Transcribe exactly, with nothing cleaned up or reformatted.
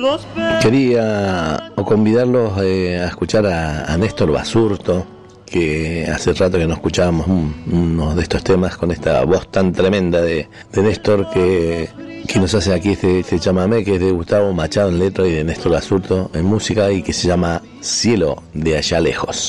Quería o convidarlos eh, a escuchar a, a Néstor Basurto, que hace rato que no escuchábamos un, uno de estos temas con esta voz tan tremenda de, de Néstor que, que nos hace aquí este, este chamamé, que es de Gustavo Machado en letra y de Néstor Basurto en música, y que se llama Cielo de allá lejos.